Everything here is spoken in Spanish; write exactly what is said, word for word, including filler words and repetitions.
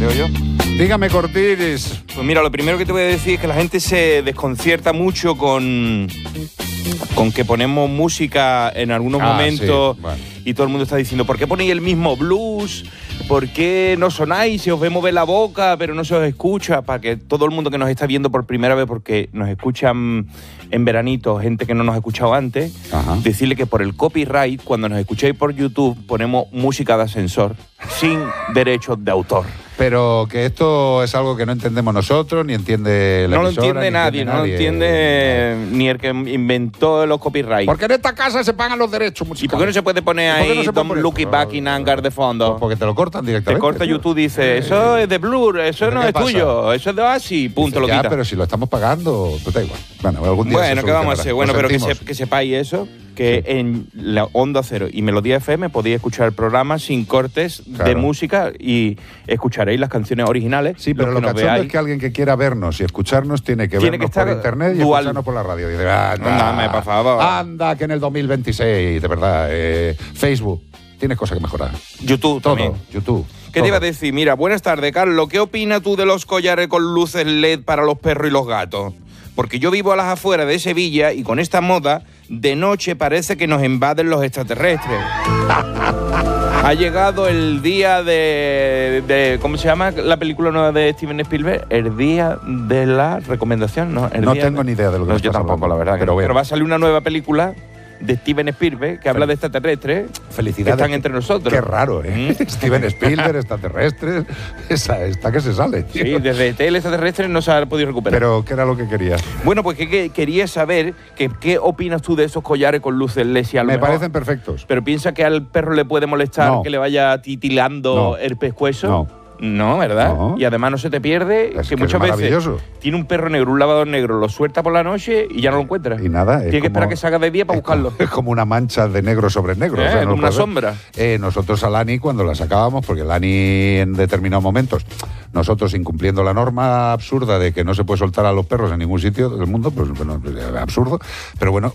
creo yo. Dígame, Cortiris. Pues mira, lo primero que te voy a decir es que la gente se desconcierta mucho con, con que ponemos música en algunos Ah, momentos sí, bueno. y todo el mundo está diciendo, ¿por qué ponéis el mismo blues? ¿Por qué no sonáis? Se os ve mover la boca, pero no se os escucha. Para que todo el mundo que nos está viendo por primera vez, porque nos escuchan en veranito, gente que no nos ha escuchado antes, Ajá. decirle que por el copyright, cuando nos escucháis por YouTube, ponemos música de ascensor sin derechos de autor. Pero que esto es algo que no entendemos nosotros, ni entiende la No lo emisora, entiende ni nadie, no lo entiende ni el que inventó los copyrights. Porque en esta casa se pagan los derechos ¿Y musicales. por qué no se puede poner ¿Y por qué ahí no se puede Don't poner Look It esto? Back in Anger de fondo? Pues porque te lo cortan Te directamente. corta tío. YouTube, dice, eso es de Blur, eso ¿Pero no qué es pasa? tuyo, eso es de Oasis, punto, lo ya, quita. pero si lo estamos pagando, pues da igual. Bueno, algún día Bueno, se ¿qué vamos a solucionará. hacer? Bueno, Lo pero que, sentimos. se- que sepáis eso, que Sí. en la Onda Cero y Melodía F M podéis escuchar el programa sin cortes de Claro. música y escucharéis las canciones originales. Sí, pero los lo que nos cachondo veáis. es que alguien que quiera vernos y escucharnos tiene que Tiene vernos que estar por internet y dual. escucharnos por la radio. Y dice, anda, Ándame, por favor. anda, que en el dos mil veintiséis, de verdad, eh, Facebook, tienes cosas que mejorar. YouTube Todo, también. YouTube. ¿Qué todo. te iba a decir? Mira, buenas tardes, Carlos. ¿Qué opinas tú de los collares con luces L E D para los perros y los gatos? Porque yo vivo a las afueras de Sevilla y con esta moda, de noche parece que nos invaden los extraterrestres. Ha llegado el día de, de... ¿Cómo se llama la película nueva de Steven Spielberg? El día de la recomendación, ¿no? El No día tengo de- ni idea de lo que No, me yo estás tampoco, hablando, la verdad. que pero no. bueno. Pero va a salir una nueva película de Steven Spielberg que habla de extraterrestres. Felicidades. Que están entre nosotros. Qué raro, ¿eh? ¿Mm? Steven Spielberg, extraterrestres, esa está que se sale, tío. Sí, desde T L extraterrestre no se ha podido recuperar. Pero, ¿qué era lo que querías? Bueno, pues que, que quería saber que, qué opinas tú de esos collares con luces L E D. Si a lo Me mejor- parecen perfectos. Pero piensa que al perro le puede molestar No. que le vaya titilando No. el pescuezo. No. No, ¿verdad? No. Y además no se te pierde, Es que que muchas es veces maravilloso. tiene un perro negro, un lavador negro, lo suelta por la noche y ya no lo encuentra. Y nada, es Tiene que como- esperar que salga de día para es como- buscarlo. Es como una mancha de negro sobre negro. Eh, o sea, no como lo una puedes ver. sombra. Eh, nosotros a Lani, cuando la sacábamos, porque Lani en determinados momentos, nosotros incumpliendo la norma absurda de que no se puede soltar a los perros en ningún sitio del mundo, pues bueno, es absurdo. Pero bueno,